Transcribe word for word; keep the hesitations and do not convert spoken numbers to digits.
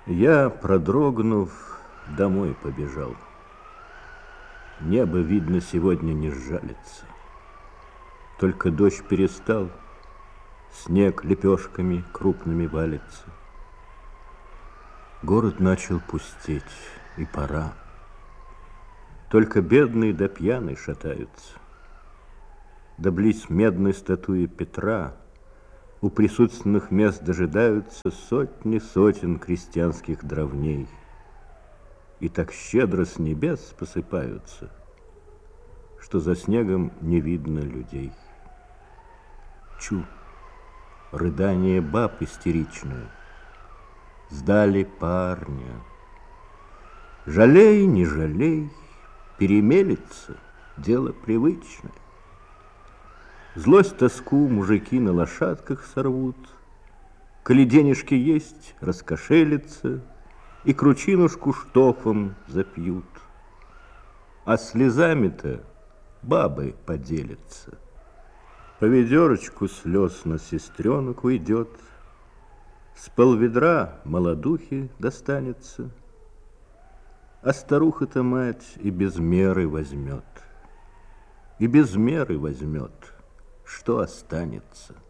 Я, продрогнув, домой побежал. Небо, видно, сегодня не сжалится. Только дождь перестал, снег лепешками крупными валится. Город начал пустеть, и пора. Только бедные да пьяные шатаются. Да близ медной статуи Петра у присутственных мест дожидаются сотни сотен крестьянских дровней. И так щедро с небес посыпаются, что за снегом не видно людей. Чу, рыдание баб истеричное, сдали парня. Жалей, не жалей, перемелется, дело привычное. Злость, тоску мужики на лошадках сорвут, коли денежки есть, раскошелятся и кручинушку штофом запьют. А слезами-то бабы поделятся. По ведерочку слез на сестренок уйдет, с полведра молодухи достанется, а старуха-то мать и без меры возьмет, и без меры возьмет, что останется.